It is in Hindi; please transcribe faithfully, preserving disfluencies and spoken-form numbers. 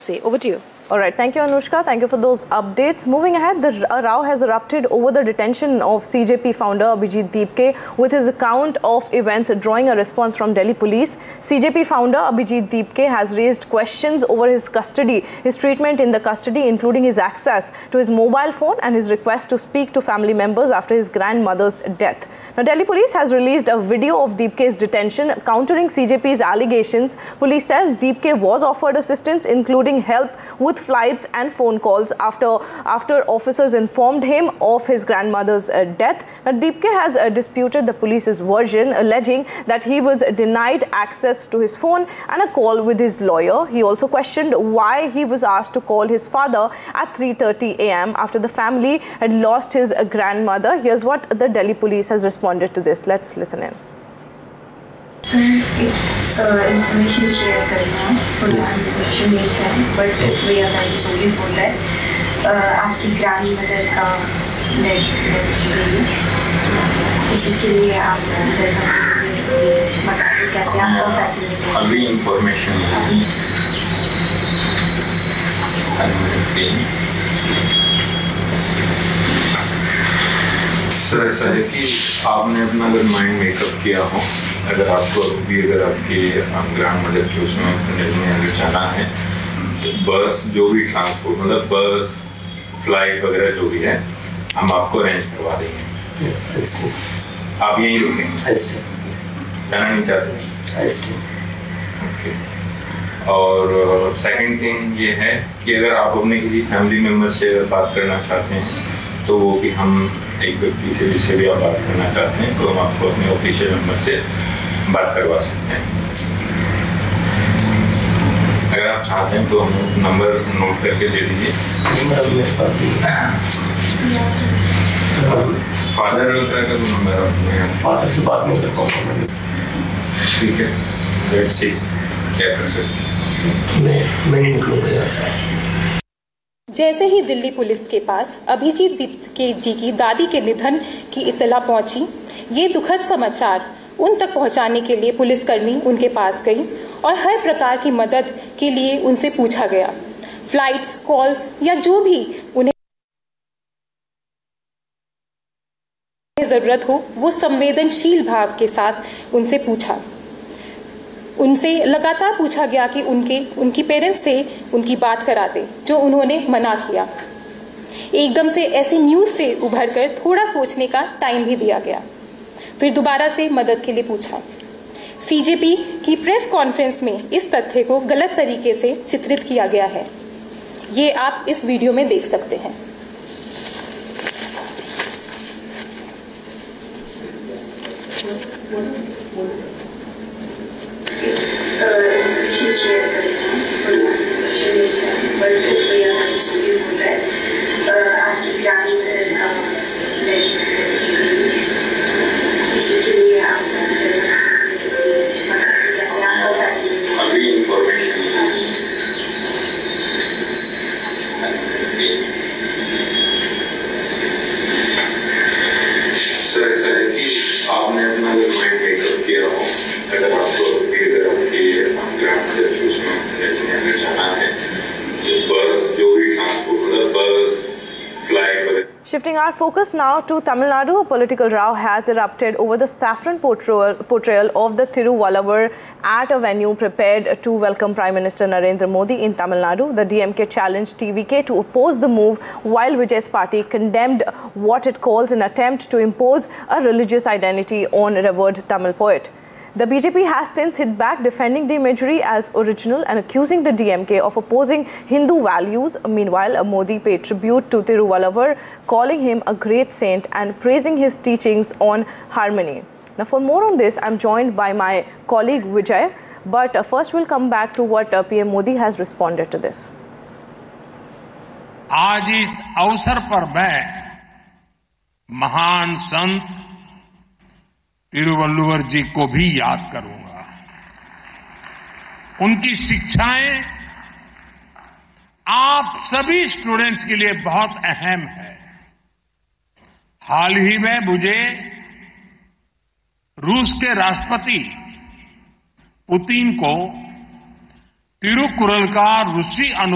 Say, over to you. All right, thank you, Anushka. Thank you for those updates. Moving ahead, the a row has erupted over the detention of C J P founder Abhijit Deepke, with his account of events drawing a response from Delhi police. C J P founder Abhijit Deepke has raised questions over his custody, his treatment in the custody, including his access to his mobile phone and his request to speak to family members after his grandmother's death. Now, Delhi police has released a video of Deepke's detention, countering C J P's allegations. Police says Deepke was offered assistance, including help with flights and phone calls after after officers informed him of his grandmother's uh, death. Now, Deepke has uh, disputed the police's version, alleging that he was denied access to his phone and a call with his lawyer. He also questioned why he was asked to call his father at three thirty a m after the family had lost his uh, grandmother. Here's what the Delhi police has responded to this. Let's listen in. Information share करना थोड़ा इन्फॉर्मेशन नहीं है, but it's way a story for that आपकी ग्रैंड मदर का डेथ हो गई, इसी के लिए आप जैसा बताइए कैसे आपका फैसला अभी इंफॉर्मेशन सर ऐसा है कि आपने अपना अगर माइंड मेकअप किया हो, अगर आपको भी अगर आपकी ग्रैंड मदर के उसमें में अगर जाना है, बस जो भी ट्रांसपोर्ट मतलब बस फ्लाइट वगैरह जो भी है हम आपको अरेंज करवा देंगे। आप यहीं रुकेंगे, जाना नहीं चाहते? ओके। और सेकंड थिंग ये है कि अगर आप अपने किसी फैमिली मेम्बर से बात करना चाहते हैं तो वो भी हम एक व्यक्ति से जिससे भी आप बात करना चाहते हैं तो हम आपको अपने ऑफिशियल नंबर से बात करवा सकते हैं। अगर आप चाहते हैं तो हम नंबर नोट करके दे दीजिए। मेरे पास फादर का जो नंबर है, फादर से बात नहीं कर पाऊंगा। ठीक है, लेट्स सी क्या कर सकते हैं। मैं मैं नहीं करूँगा। जैसे ही दिल्ली पुलिस के पास अभिजीत दीपके जी की दादी के निधन की इत्तला पहुंची, ये दुखद समाचार उन तक पहुंचाने के लिए पुलिसकर्मी उनके पास गई और हर प्रकार की मदद के लिए उनसे पूछा गया। फ्लाइट्स, कॉल्स या जो भी उन्हें जरूरत हो वो संवेदनशील भाव के साथ उनसे पूछा। उनसे लगातार पूछा गया कि उनके उनकी पेरेंट्स से उनकी बात करा दे, जो उन्होंने मना किया। एकदम से ऐसी न्यूज से उभरकर थोड़ा सोचने का टाइम भी दिया गया। फिर दोबारा से मदद के लिए पूछा। सीजेपी की प्रेस कॉन्फ्रेंस में इस तथ्य को गलत तरीके से चित्रित किया गया है। ये आप इस वीडियो में देख सकते हैं। इंफॉर्मेशन शेयर करना थोड़ा इन्फॉर्मेशन नहीं है, but it's way a story for that आपकी ग्रैंड मदर का डेथ हो गई, इसी के लिए आप जैसा बताइए कैसे आपका फैसला। अभी इंफॉर्मेशन सर ऐसा है कि आपने अपना अगर माइंड मेकअप किया हो, अगर आपको भी अगर आपकी ग्रैंड मदर के उसमें अगर जाना है, बस जो भी ट्रांसपोर्ट मतलब बस फ्लाइट वगैरह। Shifting our focus now to Tamil Nadu, a political row has erupted over the saffron portrayal, portrayal of the Thiruvalluvar at a venue prepared to welcome Prime Minister Narendra Modi in Tamil Nadu. The D M K challenged T V K to oppose the move, while Vijay's party condemned what it calls an attempt to impose a religious identity on revered Tamil poet. The B J P has since hit back, defending the imagery as original and accusing the D M K of opposing Hindu values. Meanwhile, Modi paid tribute to Thiruvalluvar, calling him a great saint and praising his teachings on harmony. Now, for more on this, I'm joined by my colleague Vijay. But uh, first, we'll come back to what uh, P M Modi has responded to this. आज इस अवसर पर मैं महान संत तिरुवल्लुवर जी को भी याद करूंगा। उनकी शिक्षाएं आप सभी स्टूडेंट्स के लिए बहुत अहम है। हाल ही में मुझे रूस के राष्ट्रपति पुतिन को तिरुकुरल का रूसी अनु